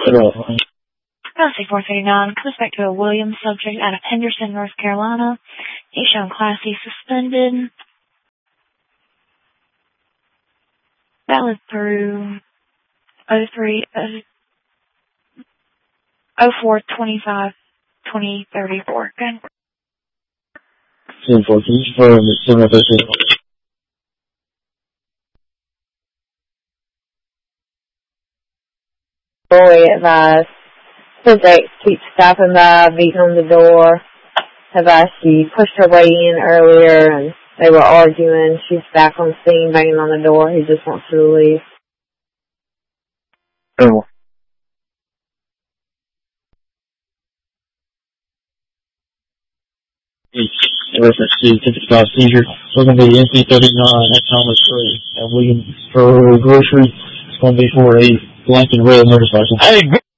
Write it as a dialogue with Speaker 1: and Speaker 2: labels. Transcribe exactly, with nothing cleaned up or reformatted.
Speaker 1: Policy four thirty-nine, with respect to a Williams subject out of Henderson, North Carolina. He's shown Class C suspended. Valid through oh three, oh four, twenty-five, twenty thirty-four. Okay.
Speaker 2: ten four, can you confirm the similar person?
Speaker 3: Boy advised. His ex keeps stopping by, beating on the door. Advised she pushed her way in earlier and they were arguing. She's back on scene, banging on the door. He just wants her to leave.
Speaker 2: Oh. Reference to fifty-five seizure. So it's going to be N C thirty-nine at Thomas three at Williams for grocery. It's going to be for a black and red motorcycle. Hey.